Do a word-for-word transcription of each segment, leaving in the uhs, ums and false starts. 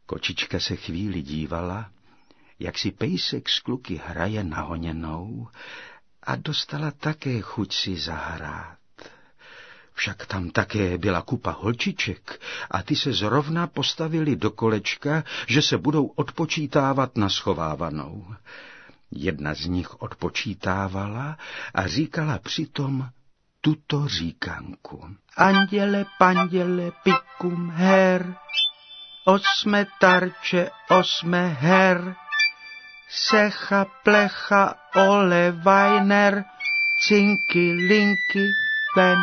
Kočička se chvíli dívala, jak si pejsek z kluky hraje na honěnou, a dostala také chuť si zahrát. Však tam také byla kupa holčiček a ty se zrovna postavili do kolečka, že se budou odpočítávat na schovávanou. Jedna z nich odpočítávala a říkala přitom tuto říkanku. Anděle, panděle, pikum her, osme tarče, osme her, secha, plecha, ole, vajner, cinky, linky, ven.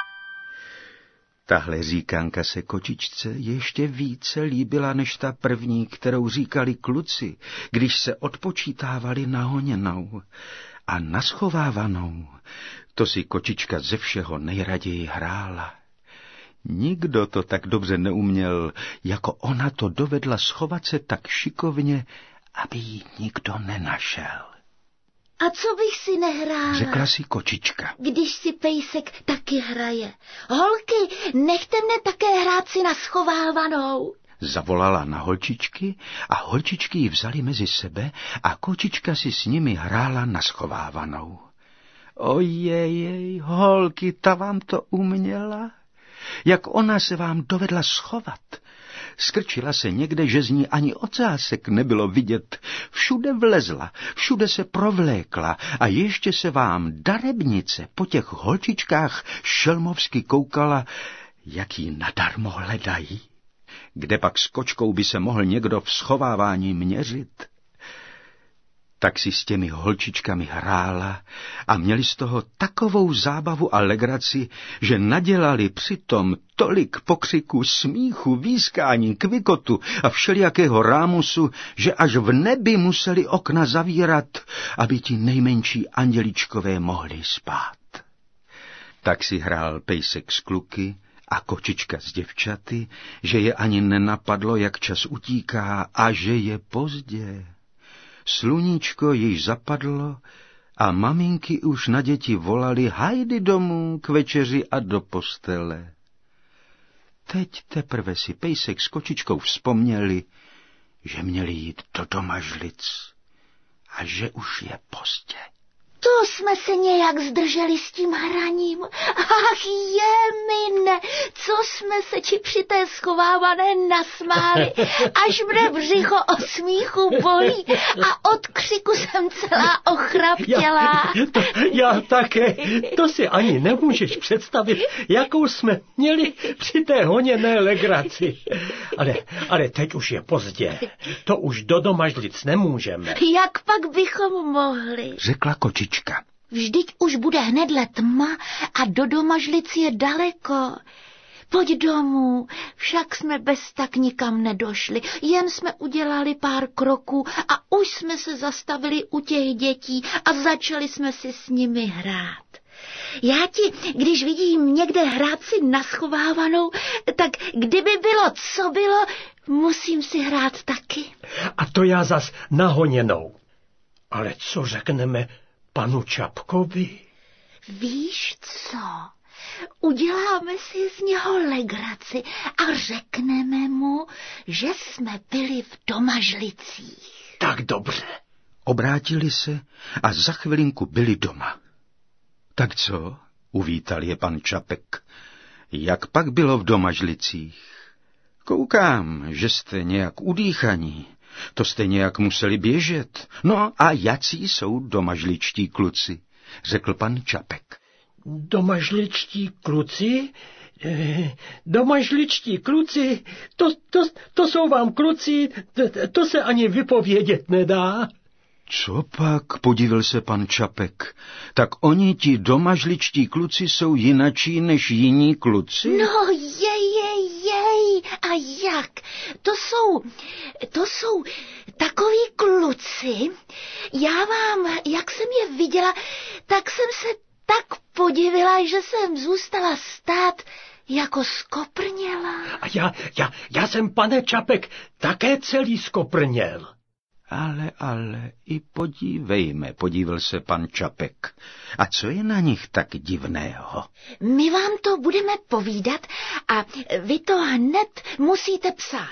Tahle říkanka se kočičce ještě více líbila než ta první, kterou říkali kluci, když se odpočítávali na honěnou a na schovávanou. To si kočička ze všeho nejraději hrála. Nikdo to tak dobře neuměl, jako ona to dovedla schovat se tak šikovně, aby ji nikdo nenašel. A co bych si nehrála? Řekla si kočička. Když si pejsek taky hraje. Holky, nechte mne také hrát si na schovávanou. Zavolala na holčičky a holčičky ji vzali mezi sebe a kočička si s nimi hrála na schovávanou. Ojej, holky, ta vám to uměla? Jak ona se vám dovedla schovat? Skrčila se někde, že z ní ani ocásek nebylo vidět. Všude vlezla, všude se provlékla a ještě se vám darebnice po těch holčičkách šelmovsky koukala, jak ji nadarmo hledají. Kde pak s kočkou by se mohl někdo v schovávání měřit? Tak si s těmi holčičkami hrála a měli z toho takovou zábavu a legraci, že nadělali přitom tolik pokřiku, smíchu, výskání, kvikotu a všelijakého rámusu, že až v nebi museli okna zavírat, aby ti nejmenší anděličkové mohli spát. Tak si hrál pejsek z kluky a kočička s děvčaty, že je ani nenapadlo, jak čas utíká a že je pozdě. Sluníčko již zapadlo a maminky už na děti volali hajdy domů k večeři a do postele. Teď teprve si pejsek s kočičkou vzpomněli, že měli jít do domažlic a že už je pozdě. To jsme se nějak zdrželi s tím hraním. Ach, jemine, co jsme se ti při té schovávané nasmáli, až mne břicho od smíchu bolí a od křiku jsem celá ochraptělá. Já, to, já také, to si ani nemůžeš představit, jakou jsme měli při té honěné legraci. Ale, ale teď už je pozdě, to už do domažlic nemůžeme. Jak pak bychom mohli? Řekla kočička. Vždyť už bude hnedle tma a do domažlic je daleko. Pojď domů, však jsme bez tak nikam nedošli, jen jsme udělali pár kroků a už jsme se zastavili u těch dětí a začali jsme si s nimi hrát. Já ti, když vidím někde hrát si na schovávanou, tak kdyby bylo, co bylo, musím si hrát taky. A to já zas nahoněnou. Ale co řekneme panu Čapkovi? Víš co? Uděláme si z něho legraci a řekneme mu, že jsme byli v domažlicích. Tak dobře. Obrátili se a za chvilinku byli doma. Tak co? Uvítal je pan Čapek. Jak pak bylo v domažlicích? Koukám, že jste nějak udýchaní. To jste nějak museli běžet. No a jací jsou domažličtí kluci? Řekl pan Čapek. Domažličtí kluci? Domažličtí kluci? To, to, to jsou vám kluci, to, to se ani vypovědět nedá. Co pak, podivil se pan Čapek, tak oni ti domažličtí kluci jsou jinačí než jiní kluci? No jej, jej, jej, a jak? To jsou, to jsou takoví kluci, já vám, jak jsem je viděla, tak jsem se tak podivila, že jsem zůstala stát jako skoprněla. A já, já, já jsem, pane Čapek, také celý skoprněl. Ale, ale, i podívejme, podíval se pan Čapek. A co je na nich tak divného? My vám to budeme povídat a vy to hned musíte psát.